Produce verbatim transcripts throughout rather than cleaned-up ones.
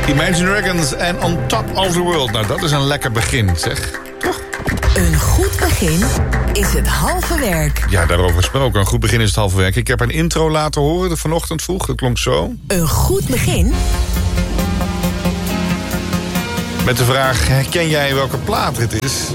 Imagine Dragons en On Top of the World. Nou, dat is een lekker begin, zeg. Toch? Een goed begin is het halve werk. Ja, daarover gesproken. Een goed begin is het halve werk. Ik heb een intro laten horen vanochtend vroeg. Dat klonk zo. Een goed begin... Met de vraag, herken jij welke plaat het is?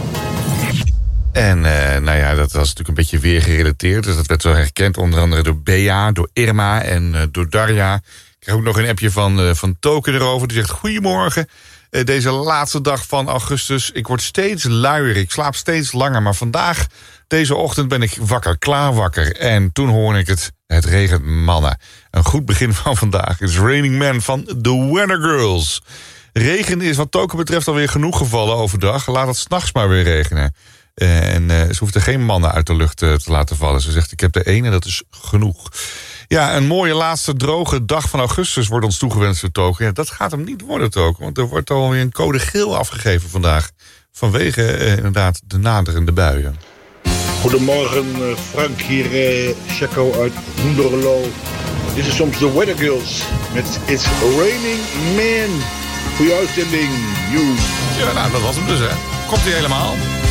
En uh, nou ja, dat was natuurlijk een beetje weer gerelateerd. Dus dat werd zo herkend, onder andere door Bea, door Irma en uh, door Darja. Ik kreeg ook nog een appje van, uh, van Token erover. Die zegt, goedemorgen, uh, deze laatste dag van augustus. Ik word steeds luier, ik slaap steeds langer. Maar vandaag, deze ochtend, ben ik wakker, klaar wakker. En toen hoorde ik het, het regent mannen. Een goed begin van vandaag is Raining Man van The Weather Girls. Regen is wat Token betreft alweer genoeg gevallen overdag. Laat het 's nachts maar weer regenen. En uh, ze hoeft er geen mannen uit de lucht uh, te laten vallen. Ze zegt, ik heb er één en dat is genoeg. Ja, een mooie laatste droge dag van augustus wordt ons toegewenst door Token. Ja, dat gaat hem niet worden, Token. Want er wordt alweer een code geel afgegeven vandaag. Vanwege uh, inderdaad de naderende buien. Goedemorgen, Frank hier, uh, Chaco uit Hoenderloo. Dit is soms de Weather Girls met It's Raining Man. Goeie uitzending, you. Ja, nou, dat was hem dus, hè. Komt hij helemaal.